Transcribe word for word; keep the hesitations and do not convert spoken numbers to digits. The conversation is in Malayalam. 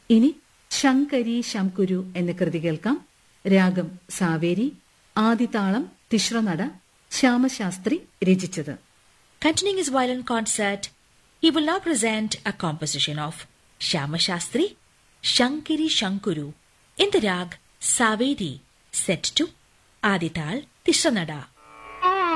ഇനി ശങ്കരി ശംകുരു എന്ന കൃതി കേൾക്കാം. രാഗം സാവേരി, ആദിതാളം തിശ്രനട, ശ്യാമശാസ്ത്രി രചിച്ചത്. Continuing his violin concert, he will now present a composition of Shyama Shastri, Shankari Shankuru in the rag Saveri, set to Adital Tishanada.